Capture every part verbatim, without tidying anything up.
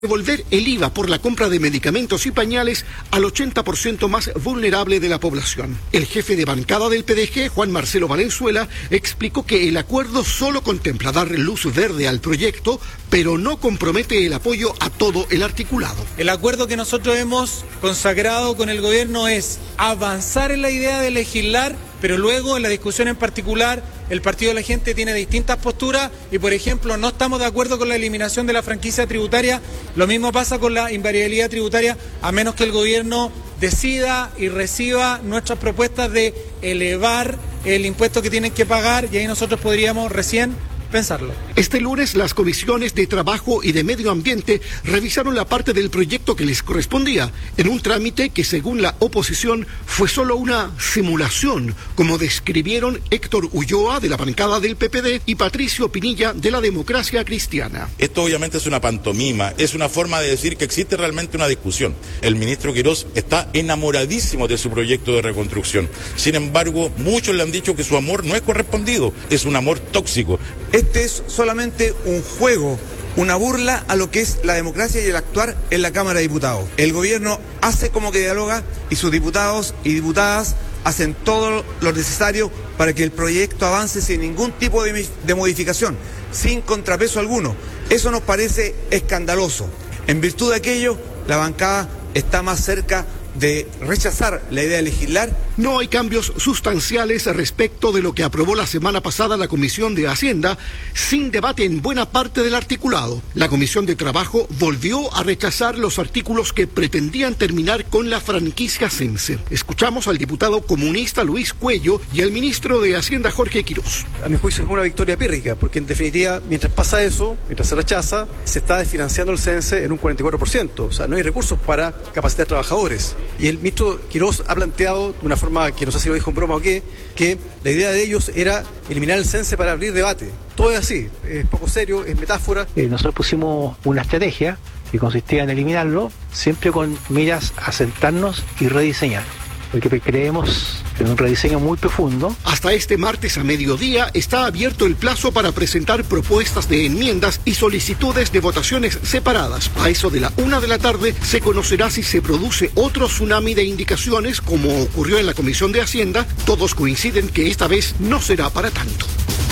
Devolver el I V A por la compra de medicamentos y pañales al ochenta por ciento más vulnerable de la población. El jefe de bancada del P D G, Juan Marcelo Valenzuela, explicó que el acuerdo solo contempla dar luz verde al proyecto, pero no compromete el apoyo a todo el articulado. El acuerdo que nosotros hemos consagrado con el gobierno es avanzar en la idea de legislar, pero luego en la discusión en particular el Partido de la Gente tiene distintas posturas y, por ejemplo, no estamos de acuerdo con la eliminación de la franquicia tributaria. Lo mismo pasa con la invariabilidad tributaria, a menos que el gobierno decida y reciba nuestras propuestas de elevar el impuesto que tienen que pagar, y ahí nosotros podríamos recién pensarlo. Este lunes las comisiones de Trabajo y de Medio Ambiente revisaron la parte del proyecto que les correspondía, en un trámite que según la oposición fue solo una simulación, como describieron Héctor Ulloa de la bancada del P P D y Patricio Pinilla de la Democracia Cristiana. Esto obviamente es una pantomima, es una forma de decir que existe realmente una discusión. El ministro Quirós está enamoradísimo de su proyecto de reconstrucción. Sin embargo, muchos le han dicho que su amor no es correspondido, es un amor tóxico. Este es solamente un juego, una burla a lo que es la democracia y el actuar en la Cámara de Diputados. El gobierno hace como que dialoga y sus diputados y diputadas hacen todo lo necesario para que el proyecto avance sin ningún tipo de, de modificación, sin contrapeso alguno. Eso nos parece escandaloso. En virtud de aquello, la bancada está más cerca de rechazar la idea de legislar. No hay cambios sustanciales respecto de lo que aprobó la semana pasada la Comisión de Hacienda, sin debate en buena parte del articulado. La Comisión de Trabajo volvió a rechazar los artículos que pretendían terminar con la franquicia Sense. Escuchamos al diputado comunista Luis Cuello y al ministro de Hacienda Jorge Quirós. A mi juicio es una victoria pírrica, porque en definitiva, mientras pasa eso, mientras se rechaza, se está desfinanciando el Sense en un cuarenta y cuatro por ciento. O sea, no hay recursos para capacitar trabajadores. Y el ministro Quirós ha planteado, de una forma que no sé si lo dijo en broma o qué, que la idea de ellos era eliminar el Sense para abrir debate. Todo es así, es poco serio, es metáfora. Eh, nosotros pusimos una estrategia que consistía en eliminarlo, siempre con miras a sentarnos y rediseñar, porque creemos en un rediseño muy profundo. Hasta este martes a mediodía está abierto el plazo para presentar propuestas de enmiendas y solicitudes de votaciones separadas. A eso de la una de la tarde se conocerá si se produce otro tsunami de indicaciones, como ocurrió en la Comisión de Hacienda. Todos coinciden que esta vez no será para tanto.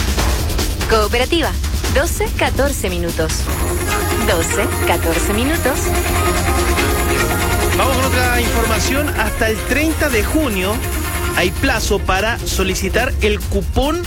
Cooperativa, doce catorce minutos. doce catorce minutos. Vamos con otra información. Hasta el treinta de junio hay plazo para solicitar el cupón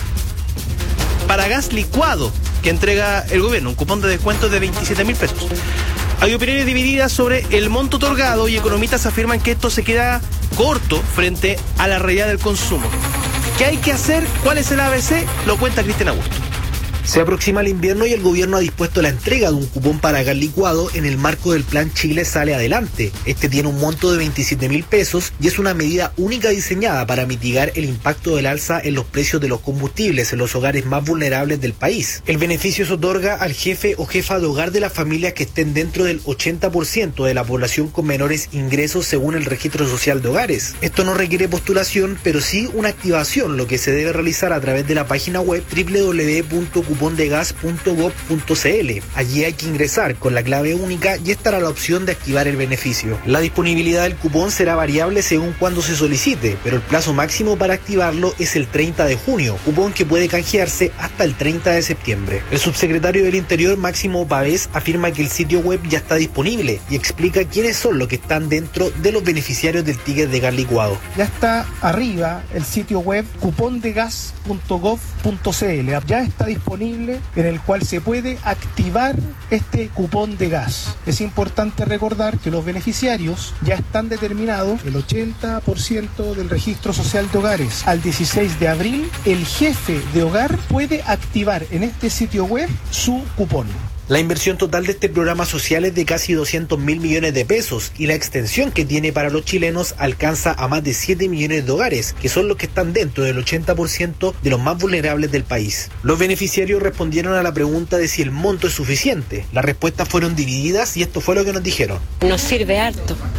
para gas licuado que entrega el gobierno, un cupón de descuento de veintisiete mil pesos. Hay opiniones divididas sobre el monto otorgado y economistas afirman que esto se queda corto frente a la realidad del consumo. ¿Qué hay que hacer? ¿Cuál es el A B C? Lo cuenta Cristian Augusto. Se aproxima el invierno y el gobierno ha dispuesto la entrega de un cupón para gas licuado en el marco del plan Chile Sale Adelante. Este tiene un monto de veintisiete mil pesos y es una medida única diseñada para mitigar el impacto del alza en los precios de los combustibles en los hogares más vulnerables del país. El beneficio se otorga al jefe o jefa de hogar de las familias que estén dentro del ochenta por ciento de la población con menores ingresos según el registro social de hogares. Esto no requiere postulación, pero sí una activación, lo que se debe realizar a través de la página web doble u doble u doble u punto cupón de gas punto gob punto c l. Allí hay que ingresar con la clave única y estará la opción de activar el beneficio. La disponibilidad del cupón será variable según cuando se solicite, pero el plazo máximo para activarlo es el treinta de junio, cupón que puede canjearse hasta el treinta de septiembre. El subsecretario del Interior, Máximo Pavés, afirma que el sitio web ya está disponible y explica quiénes son los que están dentro de los beneficiarios del ticket de gas licuado. Ya está arriba el sitio web cupón de gas punto gob punto c l. Ya está disponible, en el cual se puede activar este cupón de gas. Es importante recordar que los beneficiarios ya están determinados, el ochenta por ciento del registro social de hogares. Al dieciséis de abril, el jefe de hogar puede activar en este sitio web su cupón. La inversión total de este programa social es de casi doscientos mil millones de pesos y la extensión que tiene para los chilenos alcanza a más de siete millones de hogares, que son los que están dentro del ochenta por ciento de los más vulnerables del país. Los beneficiarios respondieron a la pregunta de si el monto es suficiente. Las respuestas fueron divididas y esto fue lo que nos dijeron. Nos sirve harto,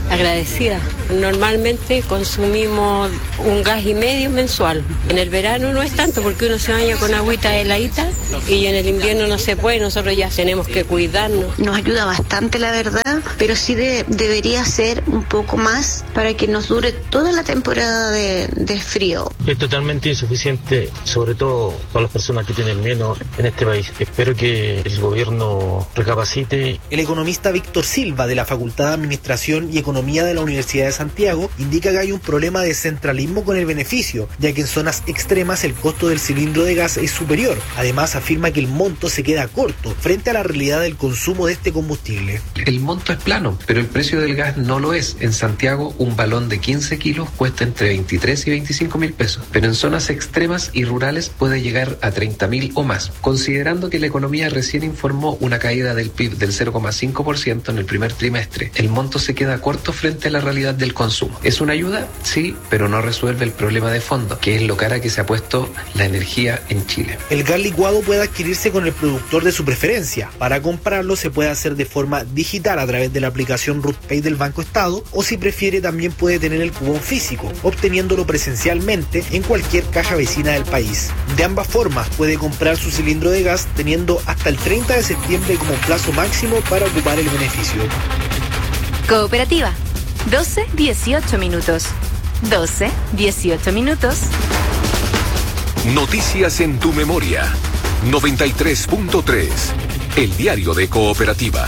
agradecida. Normalmente consumimos un gas y medio mensual. En el verano no es tanto porque uno se baña con agüita heladita y en el invierno no se puede, nosotros ya tenemos que cuidarnos. Nos ayuda bastante, la verdad, pero sí de, debería ser un poco más para que nos dure toda la temporada de, de frío. Es totalmente insuficiente, sobre todo para las personas que tienen menos en este país. Espero que el gobierno recapacite. El economista Víctor Silva, de la Facultad de Administración y Economía de la Universidad de Santiago, indica que hay un problema de centralismo con el beneficio, ya que en zonas extremas el costo del cilindro de gas es superior. Además, afirma que el monto se queda corto frente a la realidad del consumo de este combustible. El monto es plano, pero el precio del gas no lo es. En Santiago, un balón de quince kilos cuesta entre veintitrés y veinticinco mil pesos, pero en zonas extremas y rurales puede llegar a treinta mil o más. Considerando que la economía recién informó una caída del P I B del cero coma cinco por ciento en el primer trimestre, el monto se queda corto frente a la realidad del consumo. ¿Es una ayuda? Sí, pero no resuelve el problema de fondo, que es lo cara que se ha puesto la energía en Chile. El gas licuado puede adquirirse con el productor de su preferencia. Para comprarlo se puede hacer de forma digital a través de la aplicación RUTPay del Banco Estado, o si prefiere también puede tener el cupón físico, obteniéndolo presencialmente en cualquier caja vecina del país. De ambas formas puede comprar su cilindro de gas teniendo hasta el treinta de septiembre como plazo máximo para ocupar el beneficio. Cooperativa, doce dieciocho minutos. doce dieciocho minutos. Noticias en tu memoria. noventa y tres punto tres. El diario de Cooperativa.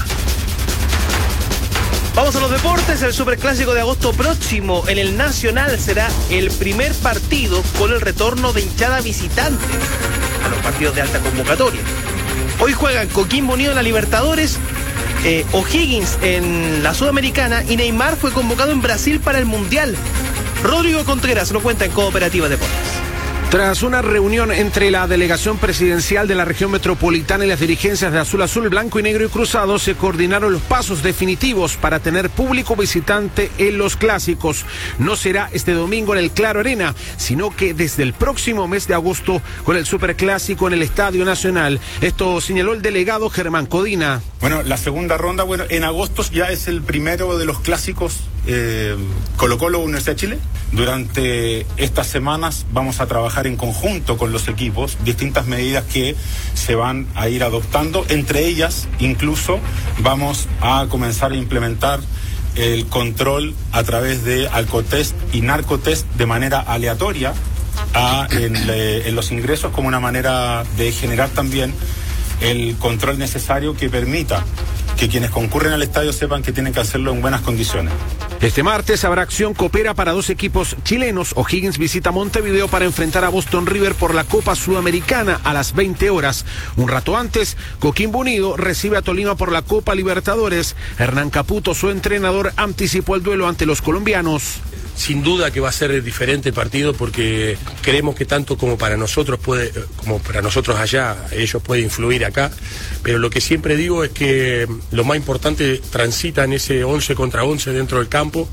Vamos a los deportes. El Superclásico de agosto próximo en el Nacional será el primer partido con el retorno de hinchada visitante a los partidos de alta convocatoria. Hoy juegan Coquimbo Unido en la Libertadores, eh, O'Higgins en la Sudamericana y Neymar fue convocado en Brasil para el Mundial. Rodrigo Contreras lo cuenta en Cooperativa Deportes. Tras una reunión entre la delegación presidencial de la región metropolitana y las dirigencias de Azul Azul, Blanco y Negro y Cruzado, se coordinaron los pasos definitivos para tener público visitante en los clásicos. No será este domingo en el Claro Arena, sino que desde el próximo mes de agosto con el Superclásico en el Estadio Nacional. Esto señaló el delegado Germán Codina. Bueno, la segunda ronda, bueno, en agosto ya es el primero de los clásicos eh, Colo-Colo Universidad de Chile. Durante estas semanas vamos a trabajar en conjunto con los equipos distintas medidas que se van a ir adoptando. Entre ellas, incluso, vamos a comenzar a implementar el control a través de alcotest y narcotest de manera aleatoria a, en, en los ingresos, como una manera de generar también el control necesario que permita que quienes concurren al estadio sepan que tienen que hacerlo en buenas condiciones. Este martes habrá acción copera para dos equipos chilenos. O'Higgins visita Montevideo para enfrentar a Boston River por la Copa Sudamericana a las veinte horas. Un rato antes, Coquimbo Unido recibe a Tolima por la Copa Libertadores. Hernán Caputo, su entrenador, anticipó el duelo ante los colombianos. Sin duda que va a ser diferente el partido porque creemos que tanto como para nosotros puede, como para nosotros allá, ellos pueden influir acá, pero lo que siempre digo es que lo más importante transita en ese once contra once dentro del campo,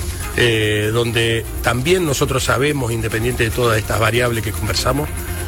eh, donde también nosotros sabemos, independiente de todas estas variables que conversamos,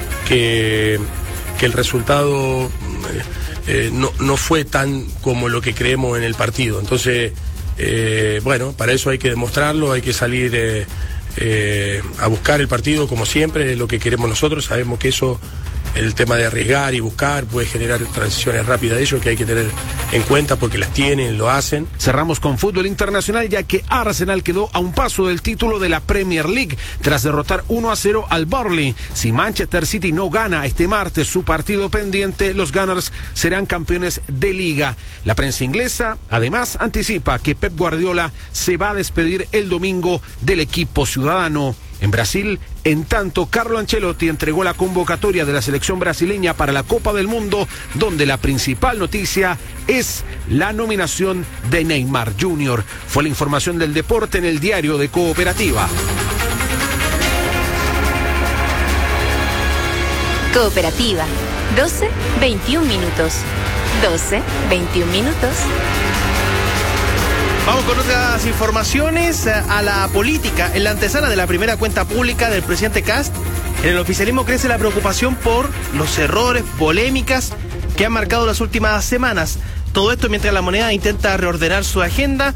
que, que el resultado eh, no, no fue tan como lo que creemos en el partido. Entonces, Eh, bueno, para eso hay que demostrarlo, hay que salir eh, eh, a buscar el partido como siempre, es lo que queremos nosotros. Sabemos que eso, el tema de arriesgar y buscar, puede generar transiciones rápidas de ellos que hay que tener en cuenta porque las tienen, lo hacen. Cerramos con fútbol internacional, ya que Arsenal quedó a un paso del título de la Premier League tras derrotar uno a cero al Burnley. Si Manchester City no gana este martes su partido pendiente, los Gunners serán campeones de liga. La prensa inglesa además anticipa que Pep Guardiola se va a despedir el domingo del equipo ciudadano. En Brasil, en tanto, Carlo Ancelotti entregó la convocatoria de la selección brasileña para la Copa del Mundo, donde la principal noticia es la nominación de Neymar junior Fue la información del deporte en el diario de Cooperativa. Cooperativa, doce veintiún minutos. doce veintiún minutos. Vamos con otras informaciones a la política. En la antesala de la primera cuenta pública del presidente Kast, en el oficialismo crece la preocupación por los errores, polémicas que han marcado las últimas semanas. Todo esto mientras La Moneda intenta reordenar su agenda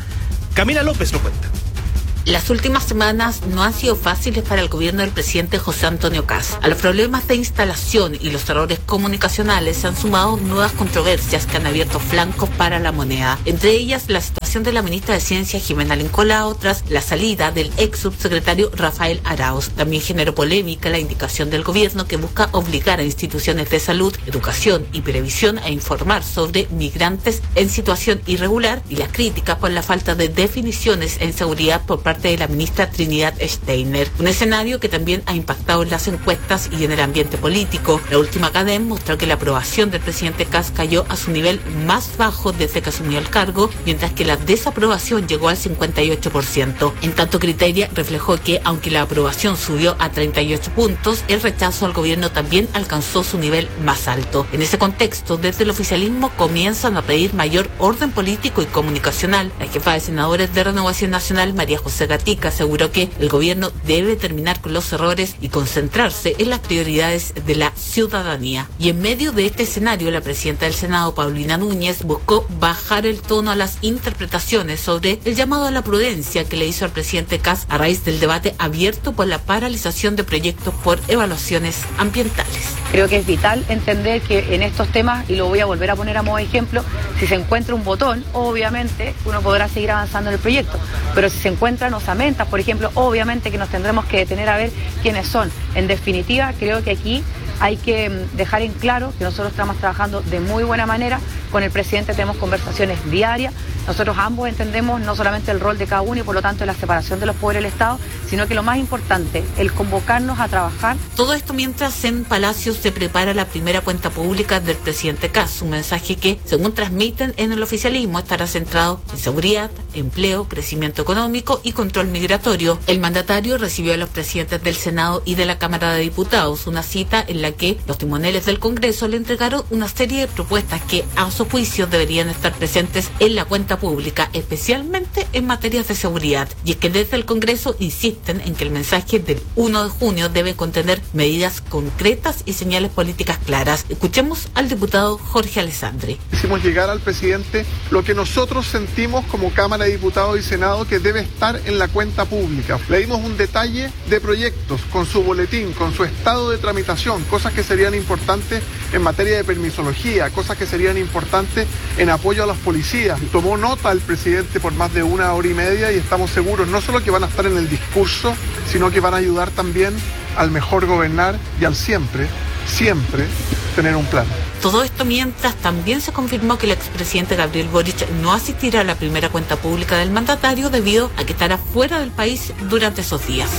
Camila López lo cuenta. Las últimas semanas no han sido fáciles para el gobierno del presidente José Antonio Kast. A los problemas de instalación y los errores comunicacionales se han sumado nuevas controversias que han abierto flancos para la moneda. Entre ellas, la situación de la ministra de Ciencia, Jimena Lincolao, tras la salida del ex subsecretario Rafael Arauz. También generó polémica la indicación del gobierno que busca obligar a instituciones de salud, educación y previsión a informar sobre migrantes en situación irregular y las críticas por la falta de definiciones en seguridad por parte de la ministra Trinidad Steiner. Un escenario que también ha impactado en las encuestas y en el ambiente político. La última Cadem mostró que la aprobación del presidente Kast cayó a su nivel más bajo desde que asumió el cargo, mientras que la desaprobación llegó al cincuenta y ocho por ciento. En tanto, Criteria reflejó que, aunque la aprobación subió a treinta y ocho puntos, el rechazo al gobierno también alcanzó su nivel más alto. En ese contexto, desde el oficialismo comienzan a pedir mayor orden político y comunicacional. La jefa de senadores de Renovación Nacional, María José Gatica, aseguró que el gobierno debe terminar con los errores y concentrarse en las prioridades de la ciudadanía. Y en medio de este escenario, la presidenta del Senado, Paulina Núñez, buscó bajar el tono a las interpretaciones sobre el llamado a la prudencia que le hizo al presidente Kast a raíz del debate abierto por la paralización de proyectos por evaluaciones ambientales. Creo que es vital entender que en estos temas, y lo voy a volver a poner a modo de ejemplo, si se encuentra un botón, obviamente uno podrá seguir avanzando en el proyecto, pero si se encuentran osamentas, por ejemplo, obviamente que nos tendremos que detener a ver quiénes son. En definitiva, creo que aquí hay que dejar en claro que nosotros estamos trabajando de muy buena manera. Con el presidente tenemos conversaciones diarias. Nosotros ambos entendemos no solamente el rol de cada uno y por lo tanto la separación de los poderes del Estado, sino que lo más importante, el convocarnos a trabajar. Todo esto mientras en Palacio se prepara la primera cuenta pública del presidente Kast, un mensaje que, según transmiten en el oficialismo, estará centrado en seguridad, empleo, crecimiento económico y control migratorio. El mandatario recibió a los presidentes del Senado y de la Cámara de Diputados, una cita en la que los timoneles del Congreso le entregaron una serie de propuestas que, a su juicio, deberían estar presentes en la cuenta pública, especialmente en materias de seguridad. Y es que desde el Congreso insisten en que el mensaje del primero de junio debe contener medidas concretas y señales políticas claras. Escuchemos al diputado Jorge Alessandri. Hicimos llegar al presidente lo que nosotros sentimos como Cámara de Diputados y Senado que debe estar en la cuenta pública. Le dimos un detalle de proyectos con su boletín, con su estado de tramitación, cosas que serían importantes en materia de permisología, cosas que serían importantes en apoyo a las policías. Tomó nota el presidente por más de una hora y media y estamos seguros no solo que van a estar en el discurso, sino que van a ayudar también al mejor gobernar y al siempre, siempre tener un plan. Todo esto mientras también se confirmó que el expresidente Gabriel Boric no asistirá a la primera cuenta pública del mandatario debido a que estará fuera del país durante esos días.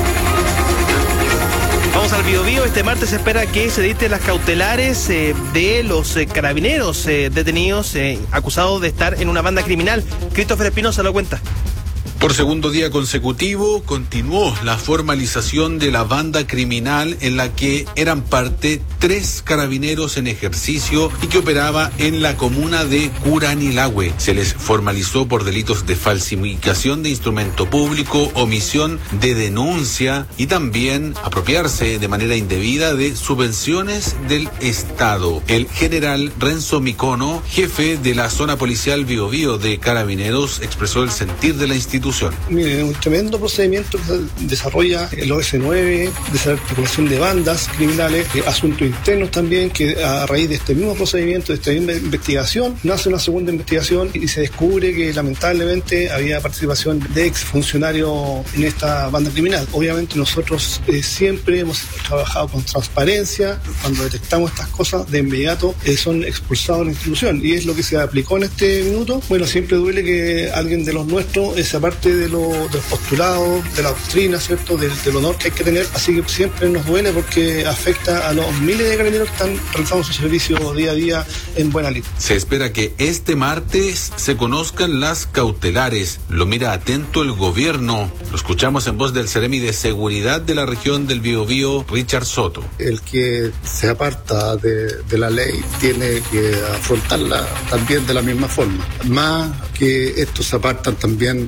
Vamos al Biobío. Este martes se espera que se dicten las cautelares eh, de los eh, carabineros eh, detenidos eh, acusados de estar en una banda criminal. Christopher Espinosa lo cuenta. Por segundo día consecutivo continuó la formalización de la banda criminal en la que eran parte tres carabineros en ejercicio y que operaba en la comuna de Curanilahue. Se les formalizó por delitos de falsificación de instrumento público, omisión de denuncia y también apropiarse de manera indebida de subvenciones del Estado. El general Renzo Micono, jefe de la zona policial Biobío de Carabineros, expresó el sentir de la institución. Miren, un tremendo procedimiento que se desarrolla el O S nueve, desarticulación de bandas criminales, eh, asuntos internos también, que a raíz de este mismo procedimiento, de esta misma investigación, nace una segunda investigación y se descubre que lamentablemente había participación de ex funcionarios en esta banda criminal. Obviamente nosotros eh, siempre hemos trabajado con transparencia. Cuando detectamos estas cosas, de inmediato eh, son expulsados de la institución y es lo que se aplicó en este minuto. Bueno, siempre duele que alguien de los nuestros, esa parte de, lo, de los postulados, de la doctrina, ¿cierto?, del, del honor que hay que tener, así que siempre nos duele porque afecta a los miles de carabineros que están realizando su servicio día a día en buena lid. Se espera que este martes se conozcan las cautelares. Lo mira atento el gobierno. Lo escuchamos en voz del Seremi de Seguridad de la región del Biobío, Richard Soto. El que se aparta de, de la ley tiene que afrontarla también de la misma forma. Más que estos se apartan también de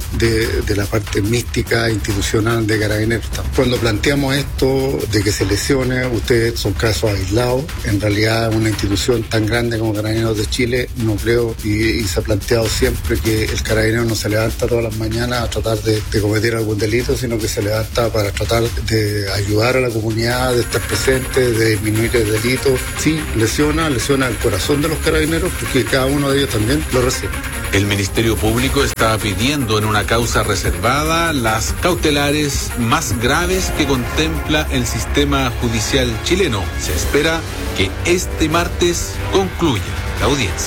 de, de la parte mística institucional de Carabineros. Cuando planteamos esto de que se lesione, ustedes son casos aislados. En realidad, una institución tan grande como Carabineros de Chile, no creo, y, y se ha planteado siempre que el carabinero no se levanta todas las mañanas a tratar de, de cometer algún delito, sino que se levanta para tratar de ayudar a la comunidad, de estar presente, de disminuir el delito. Sí, lesiona, lesiona el corazón de los carabineros, porque cada uno de ellos también lo recibe. El Ministerio Público está pidiendo en una causa reservada las cautelares más graves que contempla el sistema judicial chileno. Se espera que este martes concluya la audiencia.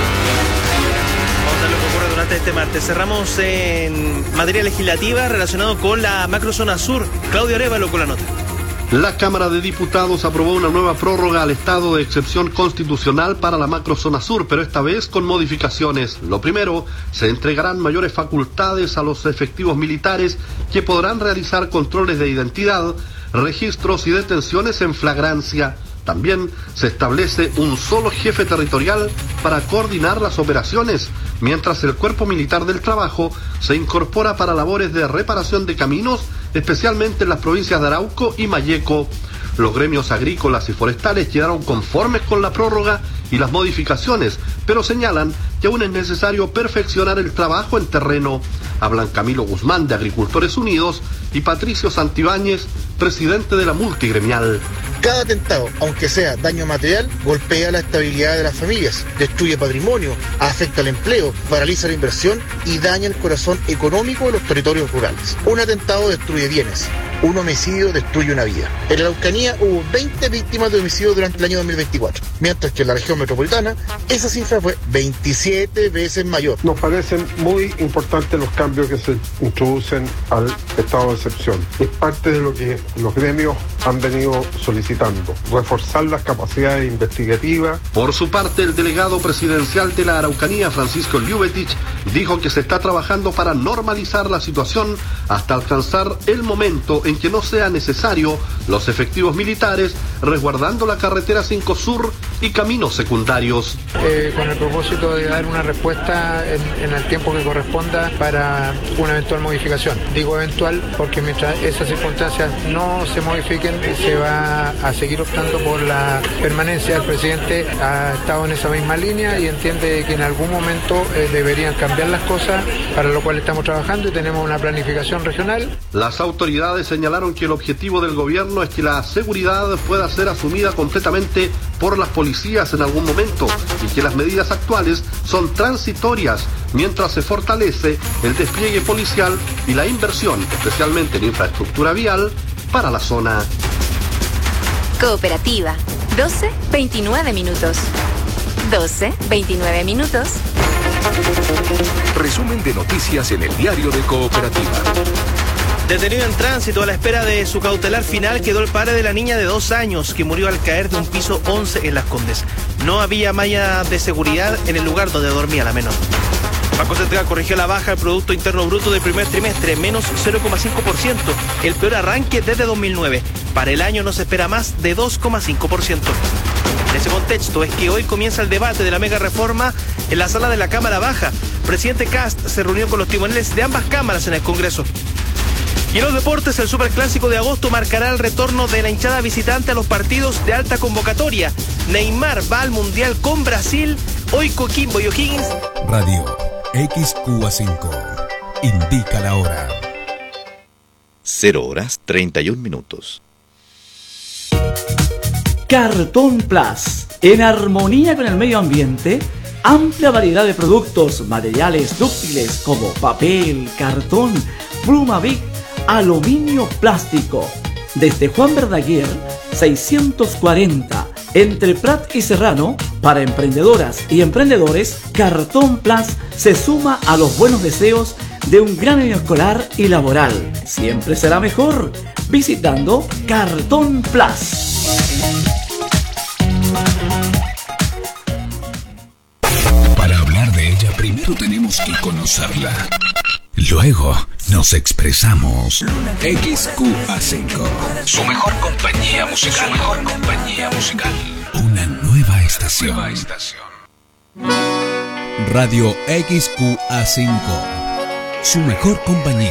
Vamos a ver lo que ocurre durante este martes. Cerramos en materia legislativa relacionado con la macrozona sur. Claudio Arévalo con la nota. La Cámara de Diputados aprobó una nueva prórroga al estado de excepción constitucional para la macrozona sur, pero esta vez con modificaciones. Lo primero, se entregarán mayores facultades a los efectivos militares que podrán realizar controles de identidad, registros y detenciones en flagrancia. También se establece un solo jefe territorial para coordinar las operaciones, mientras el Cuerpo Militar del Trabajo se incorpora para labores de reparación de caminos, especialmente en las provincias de Arauco y Malleco. Los gremios agrícolas y forestales quedaron conformes con la prórroga y las modificaciones, pero señalan que aún es necesario perfeccionar el trabajo en terreno. Hablan Camilo Guzmán de Agricultores Unidos y Patricio Santibáñez, presidente de la multigremial. Cada atentado, aunque sea daño material, golpea la estabilidad de las familias, destruye patrimonio, afecta el empleo, paraliza la inversión y daña el corazón económico de los territorios rurales. Un atentado destruye bienes, un homicidio destruye una vida. En la Araucanía hubo veinte víctimas de homicidio durante el año dos mil veinticuatro, mientras que en la región metropolitana esa cifra fue veintisiete veces mayor. Nos parecen muy importantes los cambios que se introducen al estado de excepción. Es parte de lo que los gremios han venido solicitando, reforzar las capacidades investigativas. Por su parte, el delegado presidencial de la Araucanía, Francisco Ljubetich, dijo que se está trabajando para normalizar la situación hasta alcanzar el momento en que no sea necesario los efectivos militares resguardando la carretera cinco Sur y caminos secundarios. Eh, con el propósito de dar una respuesta en, en el tiempo que corresponda para una eventual modificación. Digo eventual porque mientras esas circunstancias no se modifiquen, se va a seguir optando por la permanencia. El presidente ha estado en esa misma línea y entiende que en algún momento eh, deberían cambiar las cosas, para lo cual estamos trabajando y tenemos una planificación regional. Las autoridades señalaron que el objetivo del gobierno es que la seguridad pueda ser asumida completamente por las policías en algún momento y que las medidas actuales son transitorias mientras se fortalece el despliegue policial y la inversión, especialmente en infraestructura vial, para la zona. Cooperativa, doce veintinueve minutos. doce veintinueve minutos. Resumen de noticias en el diario de Cooperativa. Detenido en tránsito a la espera de su cautelar final quedó el padre de la niña de dos años que murió al caer de un piso once en Las Condes. No había malla de seguridad en el lugar donde dormía la menor. Banco Central corrigió la baja del Producto Interno Bruto del primer trimestre, menos cero coma cinco por ciento, el peor arranque desde dos mil nueve. Para el año no se espera más de dos coma cinco por ciento. En ese contexto es que hoy comienza el debate de la mega reforma en la sala de la Cámara Baja. Presidente Kast se reunió con los tribunales de ambas cámaras en el Congreso. Y en los deportes, el Superclásico de agosto marcará el retorno de la hinchada visitante a los partidos de alta convocatoria. Neymar va al Mundial con Brasil, hoy Coquimbo y O'Higgins. Radio X Q A cinco. Indica la hora. cero horas treinta y un minutos. Cartón Plus, en armonía con el medio ambiente, amplia variedad de productos, materiales dúctiles como papel, cartón, pluma Bic, aluminio, plástico. Desde Juan Verdaguer, seiscientos cuarenta, entre Prat y Serrano, para emprendedoras y emprendedores, Cartón Plus se suma a los buenos deseos de un gran año escolar y laboral. Siempre será mejor visitando Cartón Plus. Para hablar de ella, primero tenemos que conocerla. Luego nos expresamos. X Q A cinco. Su mejor compañía musical. Su mejor compañía musical. Una nueva estación. Nueva estación. Radio X Q A cinco. su mejor compañía.